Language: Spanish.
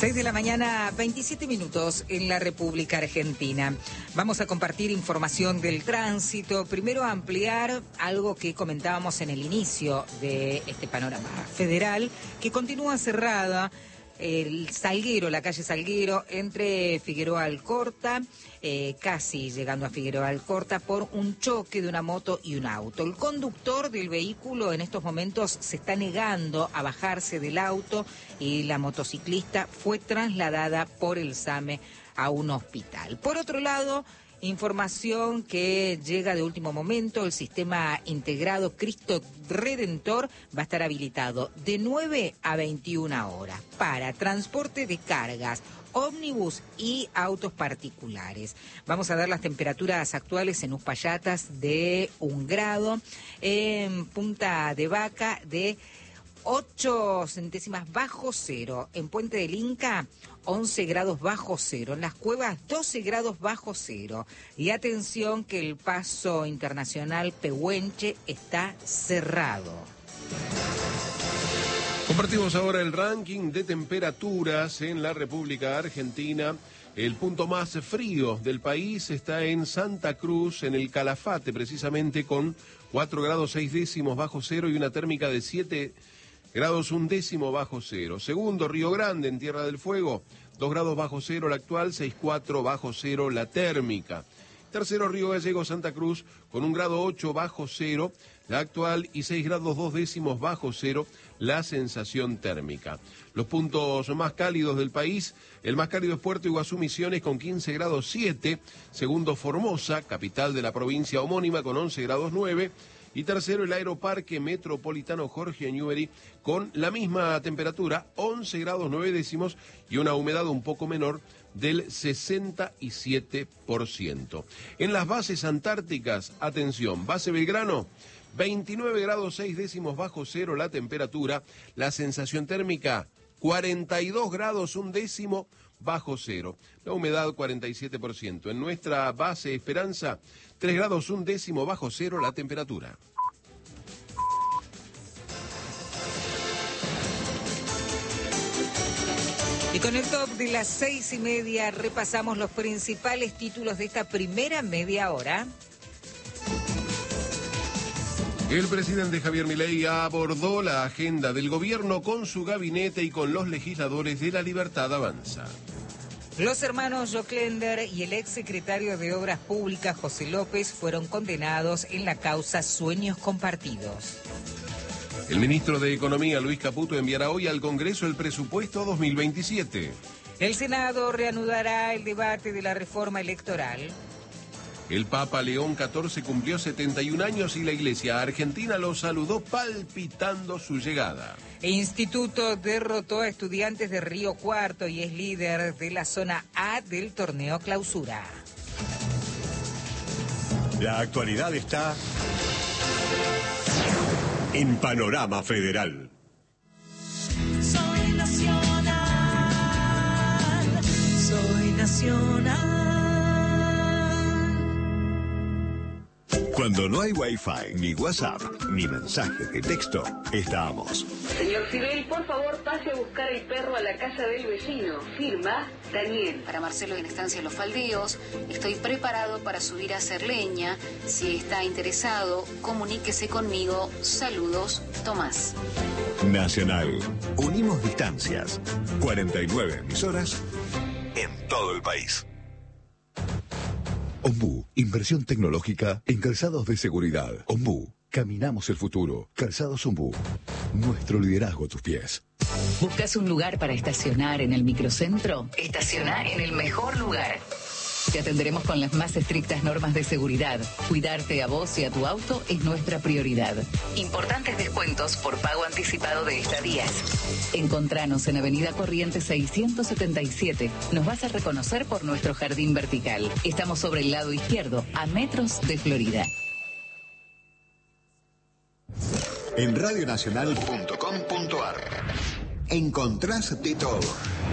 6 de la mañana, 27 minutos en la República Argentina. Vamos a compartir información del tránsito. Primero, ampliar algo que comentábamos en el inicio de este panorama federal, que continúa cerrada. El Salguero, la calle Salguero, entre Figueroa Alcorta, casi llegando a Figueroa Alcorta, por un choque de una moto y un auto. El conductor del vehículo en estos momentos se está negando a bajarse del auto y la motociclista fue trasladada por el SAME a un hospital. Por otro lado, información que llega de último momento: el sistema integrado Cristo Redentor va a estar habilitado de 9 a 21 horas para transporte de cargas, ómnibus y autos particulares. Vamos a ver las temperaturas actuales en Uspallata de 1 grado, en Punta de Vaca de 8 centésimas bajo cero, en Puente del Inca 11 grados bajo cero, en Las Cuevas 12 grados bajo cero. Y atención que el paso internacional Pehuenche está cerrado. Compartimos ahora el ranking de temperaturas en la República Argentina. El punto más frío del país está en Santa Cruz, en el Calafate, precisamente, con 4 grados 6 décimos bajo cero y una térmica de 7 grados 1 décimo bajo cero. Segundo, Río Grande, en Tierra del Fuego, 2 grados bajo cero la actual, 6,4 bajo cero la térmica. Tercero, Río Gallegos, Santa Cruz, con 1 grado 8 bajo cero la actual y 6 grados 2 décimos bajo cero la sensación térmica. Los puntos más cálidos del país: el más cálido es Puerto Iguazú, Misiones, con 15 grados 7. Segundo, Formosa, capital de la provincia homónima, con 11 grados 9. Y tercero, el Aeroparque Metropolitano Jorge Newbery, con la misma temperatura, 11 grados 9 décimos y una humedad un poco menor del 67%. En las bases antárticas, atención, base Belgrano, 29 grados 6 décimos bajo cero la temperatura, la sensación térmica 42 grados 1 décimo bajo cero, la humedad 47%. En nuestra base Esperanza, 3 grados 1 décimo bajo cero la temperatura. Y con el top de las 6:30 repasamos los principales títulos de esta primera media hora. El presidente Javier Milei abordó la agenda del gobierno con su gabinete y con los legisladores de La Libertad Avanza. Los hermanos Joclender y el exsecretario de Obras Públicas José López fueron condenados en la causa Sueños Compartidos. El ministro de Economía, Luis Caputo, enviará hoy al Congreso el presupuesto 2027. El Senado reanudará el debate de la reforma electoral. El Papa León XIV cumplió 71 años y la Iglesia Argentina lo saludó palpitando su llegada. El Instituto derrotó a Estudiantes de Río Cuarto y es líder de la zona A del torneo Clausura. La actualidad está en Panorama Federal. Soy nacional, soy nacional. Cuando no hay Wi-Fi, ni WhatsApp, ni mensajes de texto, estamos. Señor Fidel, por favor, pase a buscar el perro a la casa del vecino. Firma, Daniel. Para Marcelo en Estancia Los Faldeos, estoy preparado para subir a hacer leña. Si está interesado, comuníquese conmigo. Saludos, Tomás. Nacional. Unimos distancias. 49 emisoras en todo el país. Ombú, inversión tecnológica en calzados de seguridad. Ombú, caminamos el futuro. Calzados Ombú, nuestro liderazgo a tus pies. ¿Buscas un lugar para estacionar en el microcentro? Estaciona en el mejor lugar. Te atenderemos con las más estrictas normas de seguridad. Cuidarte a vos y a tu auto es nuestra prioridad. Importantes descuentos por pago anticipado de estadías. Encontranos en Avenida Corrientes 677. Nos vas a reconocer por nuestro jardín vertical. Estamos sobre el lado izquierdo, a metros de Florida. En radionacional.com.ar encontrás de todo.